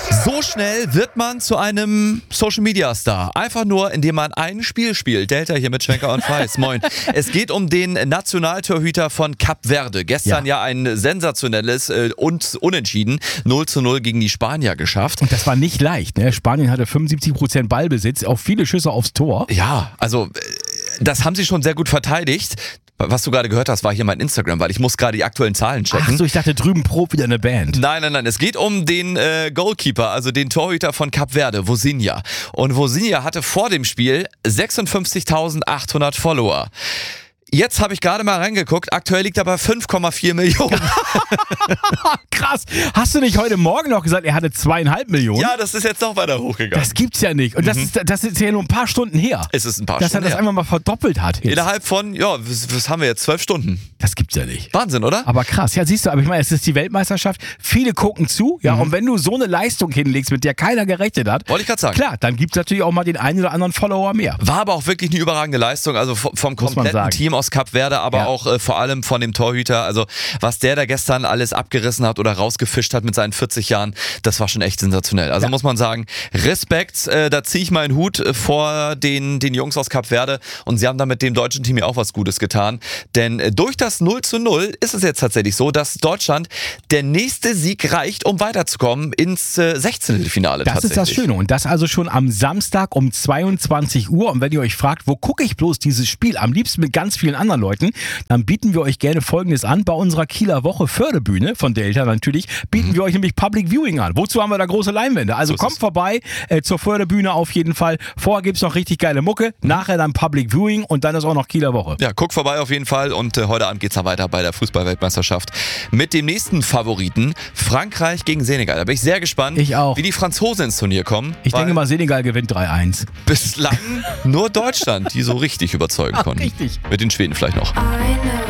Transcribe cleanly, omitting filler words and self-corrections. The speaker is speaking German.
So schnell wird man zu einem Social-Media-Star. Einfach nur, indem man ein Spiel spielt. Delta hier mit Schenker und Fleiß. Moin. Es geht um den Nationaltorhüter von Kap Verde. Gestern ja ein sensationelles und unentschieden 0:0 gegen die Spanier geschafft. Und das war nicht leicht, ne? Spanien hatte 75% Ballbesitz, auch viele Schüsse aufs Tor. Ja, also das haben sie schon sehr gut verteidigt. Was du gerade gehört hast, war hier mein Instagram, weil ich muss gerade die aktuellen Zahlen checken. Ach so, ich dachte drüben Prof wieder eine Band. Nein. Es geht um den Goalkeeper, also den Torhüter von Kap Verde, Vozinha. Und Vozinha hatte vor dem Spiel 56.800 Follower. Jetzt habe ich gerade mal reingeguckt, aktuell liegt er bei 5,4 Millionen. Krass. Hast du nicht heute Morgen noch gesagt, er hatte 2,5 Millionen? Ja, das ist jetzt noch weiter hochgegangen. Das gibt's ja nicht. Und das ist ja nur ein paar Stunden her. Es ist ein paar dass Stunden er das einfach mal verdoppelt hat. Jetzt. Innerhalb von, was haben wir jetzt, 12 Stunden. Das gibt's ja nicht. Wahnsinn, oder? Aber krass. Ja, siehst du, aber ich meine, es ist die Weltmeisterschaft. Viele gucken zu. Ja, und wenn du so eine Leistung hinlegst, mit der keiner gerechnet hat, Wollte ich gerade sagen. klar, dann gibt's natürlich auch mal den einen oder anderen Follower mehr. War aber auch wirklich eine überragende Leistung, also vom kompletten Team aus Kap Verde, aber auch vor allem von dem Torhüter. Also was der da gestern alles abgerissen hat oder rausgefischt hat mit seinen 40 Jahren, das war schon echt sensationell. Also muss man sagen, Respekt, da ziehe ich meinen Hut vor den Jungs aus Kap Verde und sie haben da mit dem deutschen Team ja auch was Gutes getan. Denn durch das 0:0 ist es jetzt tatsächlich so, dass Deutschland der nächste Sieg reicht, um weiterzukommen ins 16. Das ist das Schöne. Und das also schon am Samstag um 22 Uhr. Und wenn ihr euch fragt, wo gucke ich bloß dieses Spiel? Am liebsten mit ganz vielen anderen Leuten. Dann bieten wir euch gerne Folgendes an. Bei unserer Kieler Woche Fördebühne von Delta natürlich, bieten wir euch nämlich Public Viewing an. Wozu haben wir da große Leinwände? Also kommt vorbei zur Fördebühne auf jeden Fall. Vorher gibt es noch richtig geile Mucke, nachher dann Public Viewing und dann ist auch noch Kieler Woche. Ja, guck vorbei auf jeden Fall und heute Abend geht's dann weiter bei der Fußball-Weltmeisterschaft mit dem nächsten Favoriten, Frankreich gegen Senegal. Da bin ich sehr gespannt, Ich auch. wie die Franzosen ins Turnier kommen. Ich denke mal, Senegal gewinnt 3-1. Bislang nur Deutschland, die so richtig überzeugen konnten. Richtig. Mit den Schweden vielleicht noch.